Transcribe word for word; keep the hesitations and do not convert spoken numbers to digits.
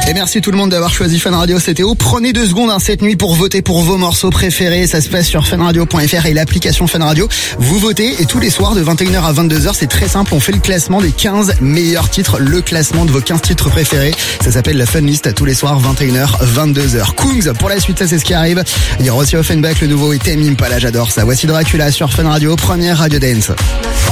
Et merci tout le monde d'avoir choisi Fun Radio, c'était Théo. Prenez deux secondes hein, cette nuit pour voter pour vos morceaux préférés. Ça se passe sur fun radio point f r et l'application Fun Radio. Vous votez et tous les soirs de vingt et une heures à vingt-deux heures, c'est très simple. On fait le classement des quinze meilleurs titres, le classement de vos quinze titres préférés. Ça s'appelle la Fun List tous les soirs vingt et une heures, vingt-deux heures. Kungs, pour la suite, ça c'est ce qui arrive. Il y aura aussi Offenbach, le nouveau, et Tame Impala, j'adore ça. Voici Dracula sur Fun Radio, première radio dance.